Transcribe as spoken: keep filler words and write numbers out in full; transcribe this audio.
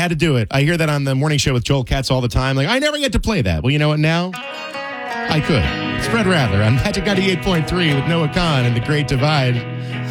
had to do it. I hear that on the morning show with Joel Katz all the time. Like, I never get to play that. Well, you know what now? I could. It's Fred Rattler on Magic ninety-eight point three with Noah Khan and The Great Divide.